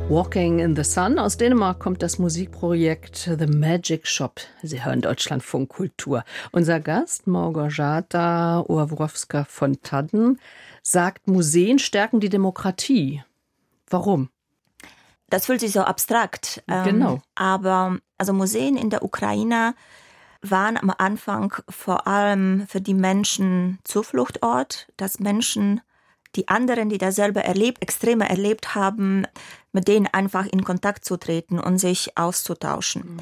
Walking in the Sun. Aus Dänemark kommt das Musikprojekt The Magic Shop. Sie hören Deutschlandfunk Kultur. Unser Gast, Małgorzata Orłowska von Tadden, sagt, Museen stärken die Demokratie. Warum? Das fühlt sich so abstrakt. Genau. Aber also Museen in der Ukraine waren am Anfang vor allem für die Menschen Zufluchtort, dass Menschen, die anderen, die dasselbe Extreme erlebt haben, mit denen einfach in Kontakt zu treten und sich auszutauschen.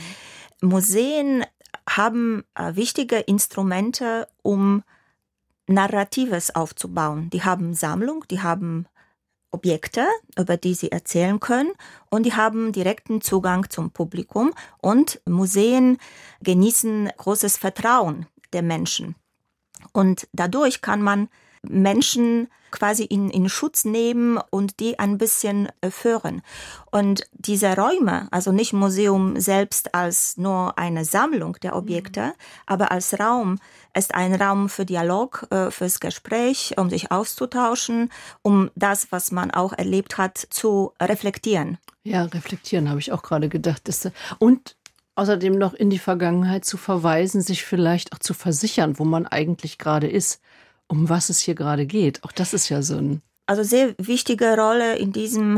Museen haben wichtige Instrumente, um Narratives aufzubauen. Die haben Sammlung, die haben Objekte, über die sie erzählen können, und die haben direkten Zugang zum Publikum, und Museen genießen großes Vertrauen der Menschen. Und dadurch kann man Menschen quasi in Schutz nehmen und die ein bisschen führen. Und diese Räume, also nicht Museum selbst als nur eine Sammlung der Objekte, aber als Raum, ist ein Raum für Dialog, fürs Gespräch, um sich auszutauschen, um das, was man auch erlebt hat, zu reflektieren. Ja, reflektieren habe ich auch gerade gedacht. Und außerdem noch in die Vergangenheit zu verweisen, sich vielleicht auch zu versichern, wo man eigentlich gerade ist, um was es hier gerade geht. Auch das ist ja so ein... Also sehr wichtige Rolle in diesen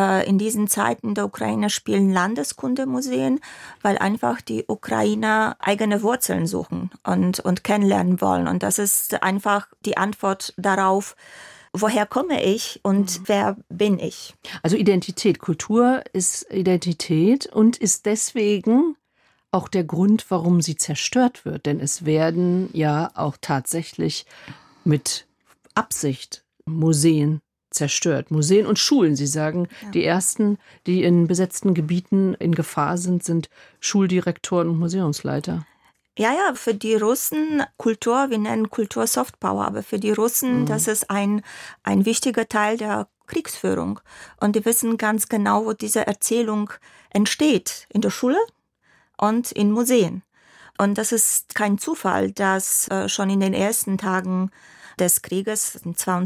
Zeiten der Ukraine spielen Landeskundemuseen, weil einfach die Ukrainer eigene Wurzeln suchen und kennenlernen wollen. Und das ist einfach die Antwort darauf, woher komme ich und wer bin ich? Also Identität, Kultur ist Identität und ist deswegen auch der Grund, warum sie zerstört wird. Denn es werden ja auch tatsächlich mit Absicht Museen zerstört. Museen und Schulen. Sie sagen, ja. Die ersten, die in besetzten Gebieten in Gefahr sind Schuldirektoren und Museumsleiter. Ja, für die Russen Kultur, wir nennen Kultur Softpower, aber für die Russen, das ist ein wichtiger Teil der Kriegsführung. Und die wissen ganz genau, wo diese Erzählung entsteht. In der Schule und in Museen. Und das ist kein Zufall, dass schon in den ersten Tagen des Krieges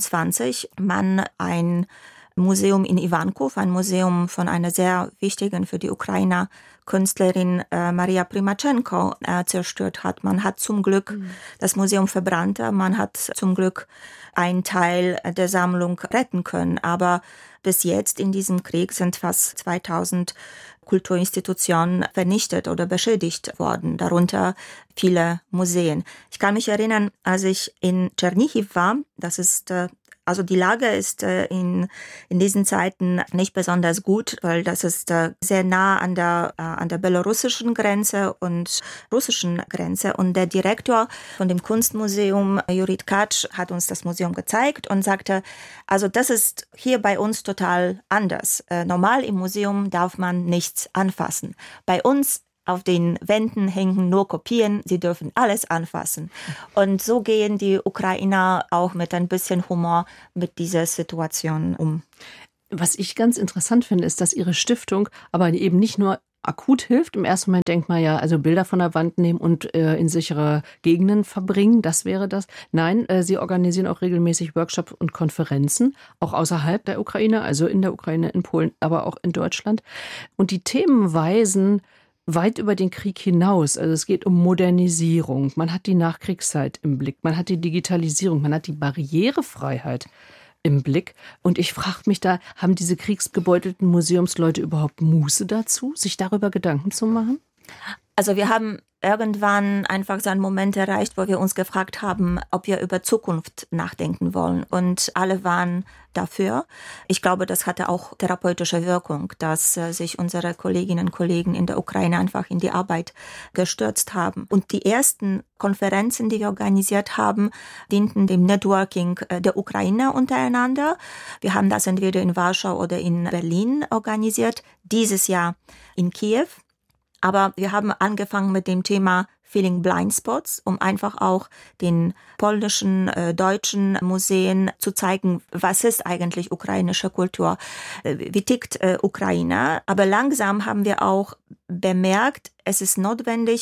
22 man ein Museum in Ivankow, ein Museum von einer sehr wichtigen für die Ukrainer Künstlerin Maria Primachenko zerstört hat. Man hat zum Glück das Museum verbrannt, man hat zum Glück einen Teil der Sammlung retten können. Aber bis jetzt in diesem Krieg sind fast 2000 Kulturinstitutionen vernichtet oder beschädigt worden, darunter viele Museen. Ich kann mich erinnern, als ich in Tschernihiw war, das ist also die Lage ist in diesen Zeiten nicht besonders gut, weil das ist sehr nah an der belarussischen Grenze und russischen Grenze. Und der Direktor von dem Kunstmuseum, Juri Tkacz, hat uns das Museum gezeigt und sagte, also das ist hier bei uns total anders. Normal im Museum darf man nichts anfassen. Bei uns auf den Wänden hängen nur Kopien, sie dürfen alles anfassen. Und so gehen die Ukrainer auch mit ein bisschen Humor mit dieser Situation um. Was ich ganz interessant finde, ist, dass Ihre Stiftung aber eben nicht nur akut hilft. Im ersten Moment denkt man ja, also Bilder von der Wand nehmen und in sichere Gegenden verbringen, das wäre das. Nein, Sie organisieren auch regelmäßig Workshops und Konferenzen, auch außerhalb der Ukraine, also in der Ukraine, in Polen, aber auch in Deutschland. Und die Themen weisen weit über den Krieg hinaus. Also es geht um Modernisierung. Man hat die Nachkriegszeit im Blick. Man hat die Digitalisierung. Man hat die Barrierefreiheit im Blick. Und ich frage mich da, haben diese kriegsgebeutelten Museumsleute überhaupt Muße dazu, sich darüber Gedanken zu machen? Also wir haben irgendwann einfach so einen Moment erreicht, wo wir uns gefragt haben, ob wir über Zukunft nachdenken wollen. Und alle waren dafür. Ich glaube, das hatte auch therapeutische Wirkung, dass sich unsere Kolleginnen und Kollegen in der Ukraine einfach in die Arbeit gestürzt haben. Und die ersten Konferenzen, die wir organisiert haben, dienten dem Networking der Ukrainer untereinander. Wir haben das entweder in Warschau oder in Berlin organisiert, dieses Jahr in Kiew. Aber wir haben angefangen mit dem Thema Filling Blind Spots, um einfach auch den polnischen, deutschen Museen zu zeigen, was ist eigentlich ukrainische Kultur, wie tickt Ukraine. Aber langsam haben wir auch bemerkt, es ist notwendig,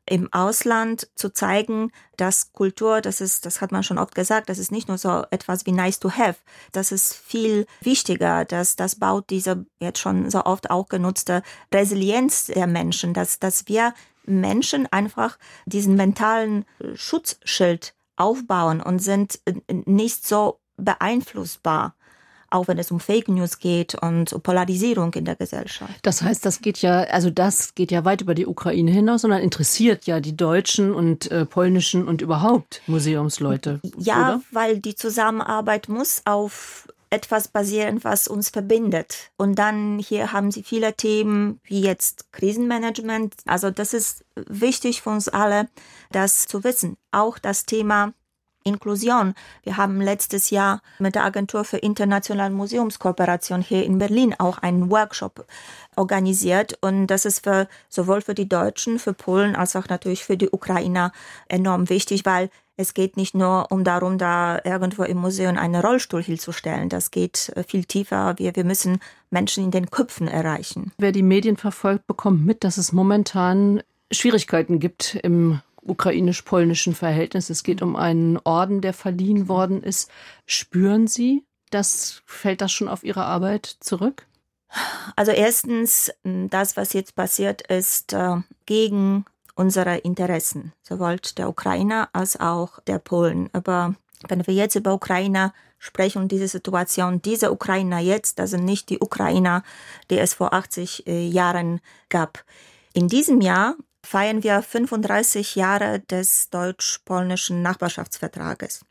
im Ausland zu zeigen, dass Kultur, das hat man schon oft gesagt, das ist nicht nur so etwas wie nice to have, das ist viel wichtiger, das baut diese jetzt schon so oft auch genutzte Resilienz der Menschen, dass wir Menschen einfach diesen mentalen Schutzschild aufbauen und sind nicht so beeinflussbar, auch wenn es um Fake News geht und um Polarisierung in der Gesellschaft. Das heißt, das geht ja weit über die Ukraine hinaus, sondern interessiert ja die deutschen und polnischen und überhaupt Museumsleute. Ja, oder? Weil die Zusammenarbeit muss auf etwas basieren, was uns verbindet. Und dann hier haben sie viele Themen, wie jetzt Krisenmanagement. Also das ist wichtig für uns alle, das zu wissen. Auch das Thema Inklusion. Wir haben letztes Jahr mit der Agentur für internationale Museumskooperation hier in Berlin auch einen Workshop organisiert. Und das ist sowohl für die Deutschen, für Polen, als auch natürlich für die Ukrainer enorm wichtig, weil es geht nicht nur darum, da irgendwo im Museum einen Rollstuhl hinzustellen. Das geht viel tiefer. Wir müssen Menschen in den Köpfen erreichen. Wer die Medien verfolgt, bekommt mit, dass es momentan Schwierigkeiten gibt im ukrainisch-polnischen Verhältnis. Es geht um einen Orden, der verliehen worden ist. Spüren Sie, fällt das schon auf Ihre Arbeit zurück? Also erstens, das, was jetzt passiert, ist gegen unsere Interessen, sowohl der Ukrainer als auch der Polen. Aber wenn wir jetzt über Ukrainer sprechen und diese Situation, diese Ukrainer jetzt, das sind nicht die Ukrainer, die es vor 80 Jahren gab. In diesem Jahr feiern wir 35 Jahre des deutsch-polnischen Nachbarschaftsvertrages.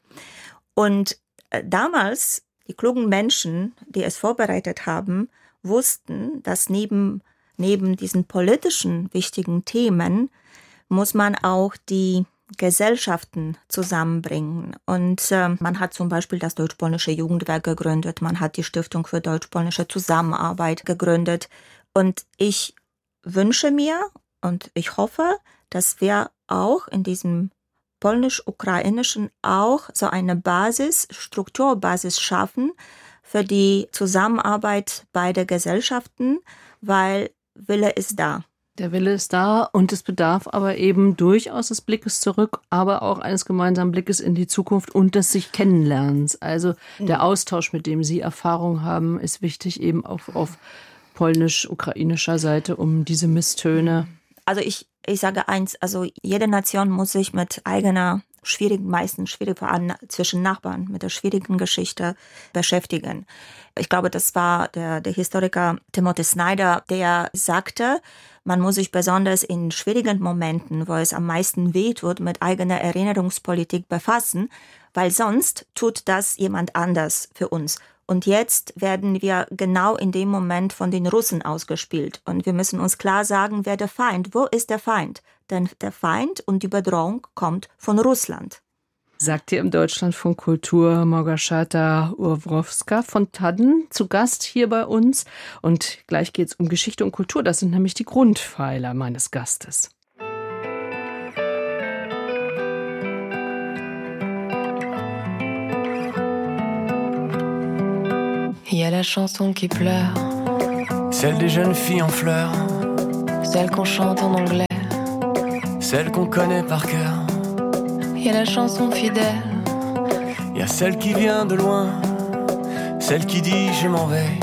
Und damals, die klugen Menschen, die es vorbereitet haben, wussten, dass neben diesen politischen wichtigen Themen muss man auch die Gesellschaften zusammenbringen. Und man hat zum Beispiel das Deutsch-Polnische Jugendwerk gegründet, man hat die Stiftung für deutsch-polnische Zusammenarbeit gegründet. Und ich wünsche mir und ich hoffe, dass wir auch in diesem polnisch-ukrainischen auch so eine Strukturbasis schaffen für die Zusammenarbeit beider Gesellschaften, weil Wille ist da. Der Wille ist da und es bedarf aber eben durchaus des Blickes zurück, aber auch eines gemeinsamen Blickes in die Zukunft und des sich Kennenlernens. Also der Austausch, mit dem Sie Erfahrung haben, ist wichtig, eben auch auf polnisch-ukrainischer Seite, um diese Misstöne. Also ich sage eins, also jede Nation muss sich mit eigener meistens schwierig zwischen Nachbarn, mit der schwierigen Geschichte beschäftigen. Ich glaube, das war der Historiker Timothy Snyder, der sagte, man muss sich besonders in schwierigen Momenten, wo es am meisten wehtut, mit eigener Erinnerungspolitik befassen, weil sonst tut das jemand anders für uns. Und jetzt werden wir genau in dem Moment von den Russen ausgespielt. Und wir müssen uns klar sagen, wo ist der Feind? Denn der Feind und die Bedrohung kommt von Russland. Sagt hier im Deutschlandfunk Kultur Małgorzata Urwrowska von Tadden zu Gast hier bei uns. Und gleich geht es um Geschichte und Kultur. Das sind nämlich die Grundpfeiler meines Gastes. Il y a la chanson qui pleure, celle des jeunes filles en fleurs, celle qu'on chante en anglais, celle qu'on connaît par cœur. Il y a la chanson fidèle, Il y a celle qui vient de loin, celle qui dit je m'en vais.